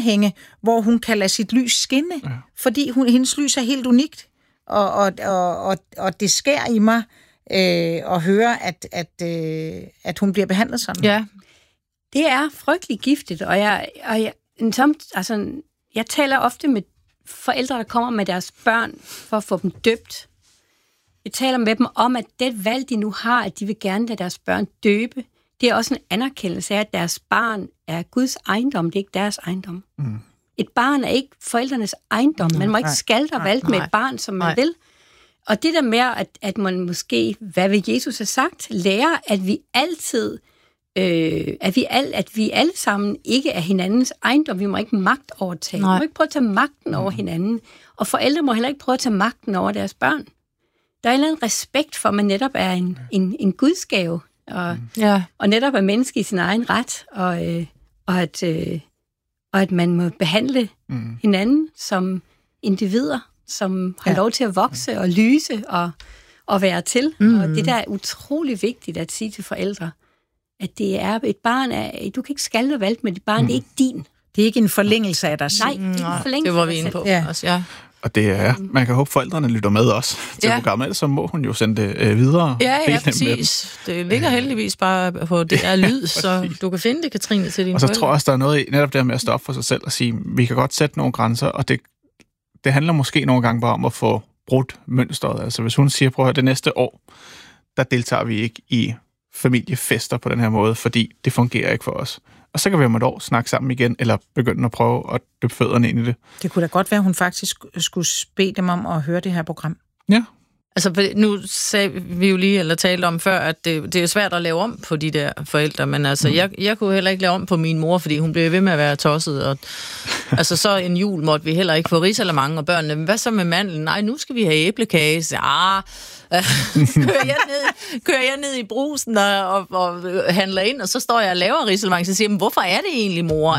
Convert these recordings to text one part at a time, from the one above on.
sammenhænge, hvor hun kan lade sit lys skinne, fordi hendes lys er helt unikt, og det sker i mig at høre, at hun bliver behandlet sådan. Ja, det er frygtelig giftigt, og jeg taler ofte med forældre, der kommer med deres børn for at få dem døbt. Jeg taler med dem om, at det valg, de nu har, at de vil gerne lade deres børn døbe, det er også en anerkendelse af, at deres barn er Guds ejendom, det er ikke deres ejendom. Mm. Et barn er ikke forældrenes ejendom. Man må ikke skalte og valte med et barn, som man vil. Og det der med, at man måske, hvad vil Jesus have sagt, lærer, at vi altid, at vi alle sammen ikke er hinandens ejendom. Vi må ikke magtovertage. Vi må ikke prøve at tage magten over hinanden. Og forældre må heller ikke prøve at tage magten over deres børn. Der er en eller anden respekt for, at man netop er en gudsgave, og netop er menneske i sin egen ret, og at man må behandle hinanden som individer, som har lov til at vokse og lyse og være til. Og det der er utrolig vigtigt at sige til forældre, at det er et barn, du kan ikke skalte og valte med dit barn, det er ikke din. Det er ikke en forlængelse af dig selv. Nej, det er en forlængelse. Det var vi inde på. Ja. Og det er, man kan håbe, forældrene lytter med os til programmet, ellers så må hun jo sende det videre. Ja, præcis. Det ligger heldigvis bare på det er lyd, så du kan finde det, Katrine, til dine Og så forældre. tror jeg også, der er noget i netop der med at stoppe for sig selv og sige, vi kan godt sætte nogle grænser, og det handler måske nogle gange bare om at få brudt mønstret. Altså hvis hun siger, prøv at høre, det næste år, der deltager vi ikke i familiefester på den her måde, fordi det fungerer ikke for os. Og så kan vi om et år snakke sammen igen, eller begynde at prøve at dyppe fødderne ind i det. Det kunne da godt være, at hun faktisk skulle bede dem om at høre det her program. Ja. Altså, nu sagde vi jo lige, eller talte om før, at det er svært at lave om på de der forældre, men altså, jeg kunne heller ikke lave om på min mor, fordi hun blev ved med at være tosset, og altså, så en jul måtte vi heller ikke få risalamande, og børnene, hvad så med mandlen? Nej, nu skal vi have æblekage. Så, kører jeg ned i brusen og handler ind, og så står jeg og laver risalamande, så siger jeg, hvorfor er det egentlig, mor,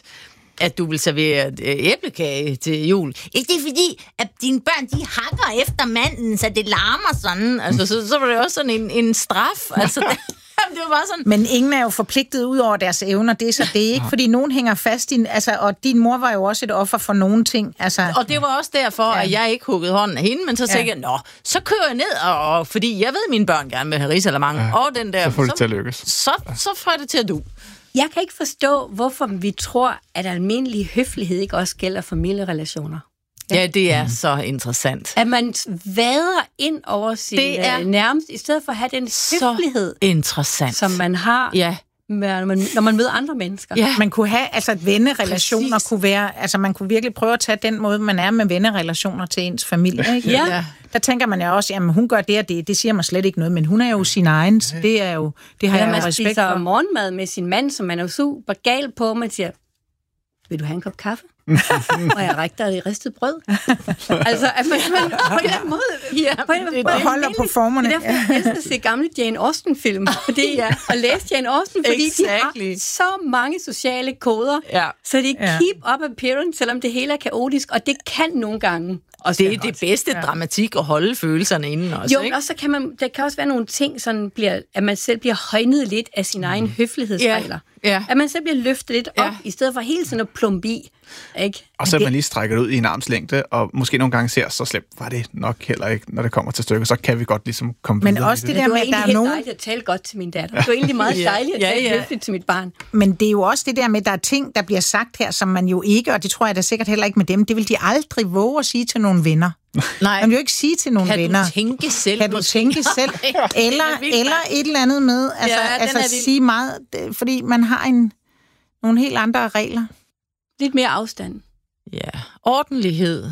at du vil servere æblekage til jul? Ikke det er fordi, at dine børn, de hakker efter manden, så det larmer sådan. Altså, så var det også sådan en straf. Altså, det var bare sådan. Men ingen er jo forpligtet ud over deres evner. Det er ikke, fordi nogen hænger fast i... Altså, og din mor var jo også et offer for nogle ting. Altså, og det var også derfor, at jeg ikke huggede hånden af hende, men så tænkte jeg, så kører jeg ned, og fordi jeg ved, at mine børn gerne vil have risalamande, og den der... Så får det til at lykkes. Så får det til at du. Jeg kan ikke forstå, hvorfor vi tror, at almindelig høflighed ikke også gælder familierelationer. Ja, det er så interessant. At man vader ind over sin nærmest, i stedet for at have den høflighed, interessant, som man har, når man møder andre mennesker. Ja. Man kunne have, altså at vennerelationer kunne være, altså man kunne virkelig prøve at tage den måde, man er med vennerelationer til ens familie, ikke? Ja. Der tænker man jo også, jamen hun gør det og det siger mig slet ikke noget, men hun er jo sin egen, det har jeg jo respekt for. Man spiser morgenmad med sin mand, som man er jo super gal på, man siger, vil du have en kop kaffe? Og jeg rækker dig i ristet brød. Altså, at man på en måde holder på formerne. Det er derfor, jeg elsker at se gamle Jane Austen-film, og læse Jane Austen, fordi de har så mange sociale koder, så de keep up appearance, selvom det hele er kaotisk, og det kan nogle gange. Og det er det bedste dramatik at holde følelserne inden også, jo, ikke? Og så kan der kan også være nogle ting, sådan at man selv bliver højnet lidt af sin egen høflighedsregler. Ja. At man selv bliver løftet lidt op, i stedet for hele tiden at plumpe i. Ikke? Og så man lige strækker det ud i en armslængde, og måske nogle gange ser, så slemt var det nok heller ikke, når det kommer til stykket. Så kan vi godt ligesom komme videre. Men også det der med, at der er nogen... Det var dejligt at tale godt til min datter. Det var egentlig meget dejligt at tale høfligt til mit barn. Men det er jo også det der med, at der er ting, der bliver sagt her, som man jo ikke, og det tror jeg da sikkert heller ikke med dem, det vil de aldrig våge at sige til nogle venner. Nej. Man vil jo ikke sige til nogle venner. Kan du tænke selv? Eller et eller andet med, altså sige meget, fordi man har nogle helt andre regler. Lidt mere afstand. Ja, ordentlighed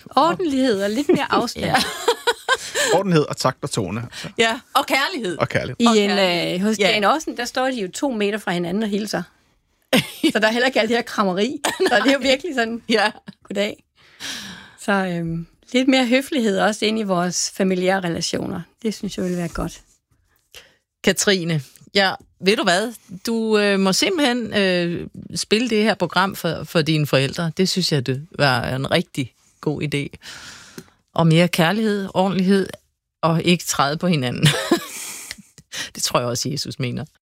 Og lidt mere afstand. Ordentlighed og takt og tone. Altså. Ja, og kærlighed. Hos Jane Austen, der står de jo 2 meter fra hinanden og hilser. Så der er heller ikke alt det her krammeri. Så det er jo virkelig sådan, goddag. Så lidt mere høflighed også ind i vores familiære relationer. Det synes jeg vil være godt. Katrine, ved du hvad? Du må simpelthen spille det her program for dine forældre. Det synes jeg, det var en rigtig god idé. Og mere kærlighed, ordentlighed og ikke træde på hinanden. Det tror jeg også, Jesus mener.